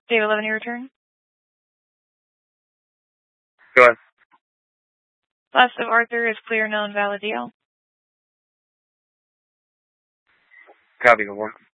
David Levin, your return. Go ahead. Last of Arthur is clear, known, valid deal. Copy, over.